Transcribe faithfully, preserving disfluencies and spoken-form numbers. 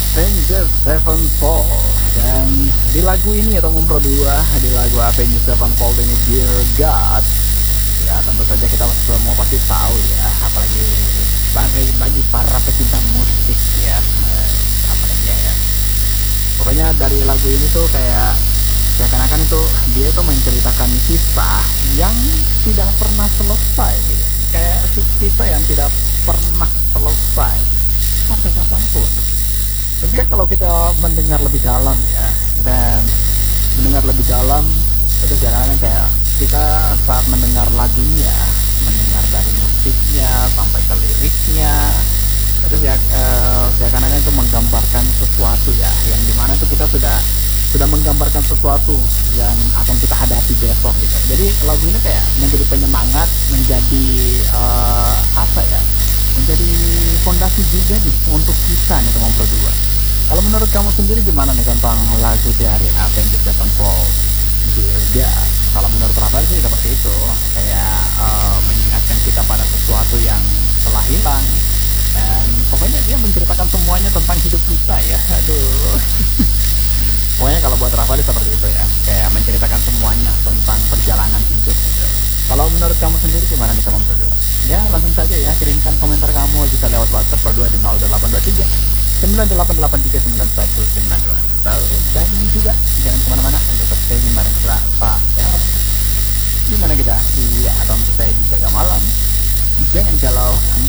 Avengers Sevenfold. Dan di lagu ini ya Tomom Pro dua, di lagu Avengers Sevenfold ini, Dear God, ya tentu saja kita semua pasti tahu ya, apalagi bagi, bagi para pecinta musik ya, eh, apa namanya ya, pokoknya dari lagu ini tuh kayak seakan-akan itu dia itu menceritakan kisah yang tidak pernah selesai gitu, kayak kisah yang tidak pernah selesai sampai kapanpun. Tapi kan kalau kita mendengar lebih dalam ya, dan mendengar lebih dalam itu seakan-akan kayak kita saat mendengar lagunya, mendengar dari musiknya sampai ke liriknya, itu ya eh, seakan-akan itu menggambarkan sesuatu ya, yang dimana itu kita sudah sudah menggambarkan sesuatu yang akan kita hadapi besok gitu. Jadi lagu ini kayak menjadi penyemangat, menjadi eh, apa ya, menjadi fondasi juga nih untuk kita nih teman berdua. Kalau menurut kamu sendiri gimana nih tentang lagu dari Avenged Sevenfold? Dear, kalau menurut Rafael sih seperti itu, kayak eh, mengingatkan kita pada sesuatu yang telah hilang, dan pokoknya dia menceritakan semuanya tentang hidup kita ya. Aduh. Pokoknya kalau buat Rafael seperti itu ya, kayak menceritakan semuanya tentang perjalanan hidup gitu. Kalau menurut kamu sendiri gimana nih kamu berdua? Ya langsung saja ya, kirimkan komentar kamu bisa lewat WhatsApp berdua di nol delapan dua tiga sembilan delapan delapan tiga sembilan satu sembilan dua. So, dan juga jangan kemana-mana, untuk stay bareng Rafael. Gimana kita? Iya, atau saya di jaga malam. Jangan galau.